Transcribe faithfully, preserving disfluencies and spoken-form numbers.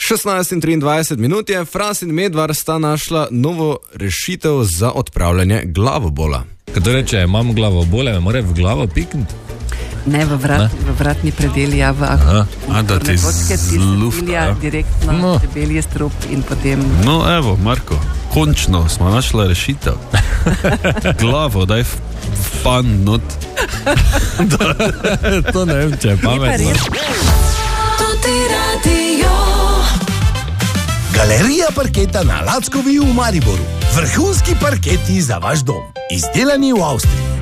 šestnajst in triindvajset minut je, Fras in Medvar sta našla novo rešitev za odpravljanje glavobola. Kdo reče, imam glavobole, me mora v glavo pikniti? Ne, v, vrat, ne? v vratni predel, ja, v akupunkturne točke, ti se pilja direktno, no. Debelje strup in potem... No, evo, Marko, končno smo našla rešitev. Glavo, daj v fan not. To ne vem, če je pametno. Galerija parketa na Lackovi v Mariboru. Vrhunski parketi za vaš dom. Izdelani v Avstriji.